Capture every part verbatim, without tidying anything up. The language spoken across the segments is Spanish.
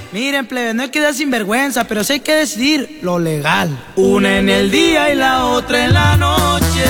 Miren, plebe, no hay que dar sinvergüenza, pero sí hay que decidir lo legal. Una en el día y la otra en la noche.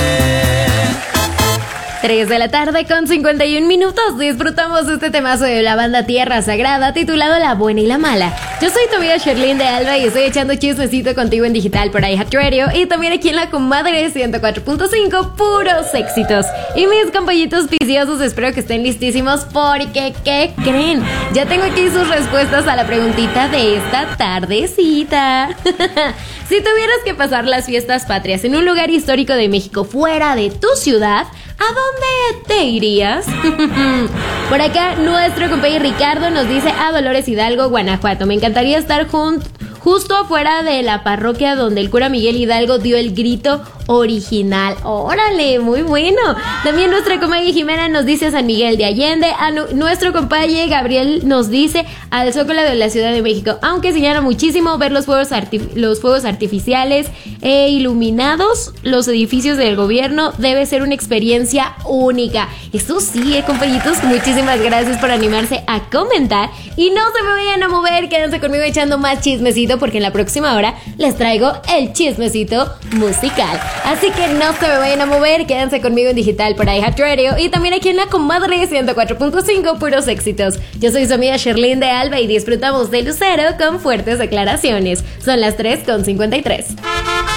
tres de la tarde con cincuenta y un minutos. Disfrutamos este temazo de la banda Tierra Sagrada titulado La Buena y la Mala. Yo soy tu amiga Sherlyn de Alba y estoy echando chismecito contigo en digital por iHeartRadio y también aquí en la Comadre ciento cuatro punto cinco, puros éxitos. Y mis compañitos viciosos, espero que estén listísimos porque, ¿qué creen? Ya tengo aquí sus respuestas a la preguntita de esta tardecita. Si tuvieras que pasar las fiestas patrias en un lugar histórico de México fuera de tu ciudad, ¿a dónde te irías? Por acá, nuestro compañero Ricardo nos dice a Dolores Hidalgo, Guanajuato. Me encantaría estar junto, justo afuera de la parroquia donde el cura Miguel Hidalgo dio el grito original. ¡Órale! Muy bueno. También nuestra compañera Jimena nos dice a San Miguel de Allende. A nu- nuestro compañero Gabriel nos dice al Zócalo de la Ciudad de México. Aunque señala muchísimo ver los fuegos, artif- los fuegos artificiales e iluminados los edificios del gobierno. Debe ser una experiencia única. Eso sí, eh, compañitos. Muchísimas gracias por animarse a comentar. Y no se me vayan a mover. Quédense conmigo echando más chismecito porque en la próxima hora les traigo el chismecito musical. Así que no se me vayan a mover, quédense conmigo en digital por iHeartRadio y también aquí en la Comadre ciento cuatro punto cinco, puros éxitos. Yo soy su amiga Sherlyn de Alba y disfrutamos de Lucero con fuertes declaraciones. Son las tres con cincuenta y tres.